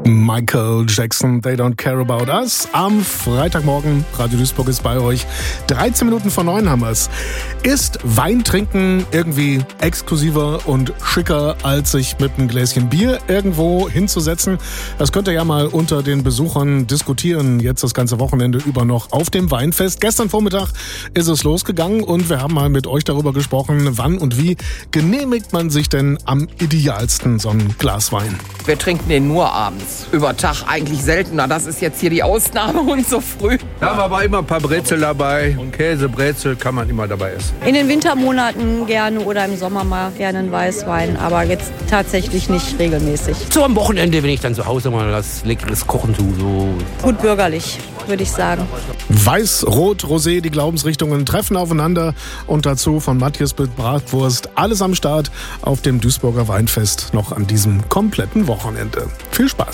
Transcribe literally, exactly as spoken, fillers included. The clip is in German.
Michael Jackson, They Don't Care About Us. Am Freitagmorgen, Radio Duisburg ist bei euch. dreizehn Minuten vor neun haben wir es. Ist Weintrinken irgendwie exklusiver und schicker, als sich mit einem Gläschen Bier irgendwo hinzusetzen? Das könnt ihr ja mal unter den Besuchern diskutieren. Jetzt das ganze Wochenende über noch auf dem Weinfest. Gestern Vormittag ist es losgegangen und wir haben mal mit euch darüber gesprochen, wann und wie genehmigt man sich denn am idealsten so ein Glas Wein? Wir trinken den nur abends. Über Tag eigentlich seltener. Das ist jetzt hier die Ausnahme und so früh. Da haben wir aber immer ein paar Brezel dabei. Und Käse, Brezel kann man immer dabei essen. In den Wintermonaten gerne oder im Sommer mal gerne einen Weißwein, aber jetzt tatsächlich nicht regelmäßig. So am Wochenende, wenn ich dann zu Hause mal was Leckeres kochen tue. So. Gut bürgerlich, würde ich sagen. Weiß, Rot, Rosé, die Glaubensrichtungen treffen aufeinander und dazu von Matthias mit Bratwurst. Alles am Start auf dem Duisburger Weinfest noch an diesem kompletten Wochenende. Viel Spaß!